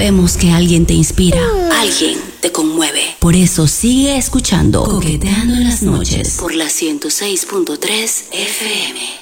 Sabemos que alguien te inspira, alguien te conmueve. Por eso sigue escuchando Coqueteando en las noches por la 106.3 FM.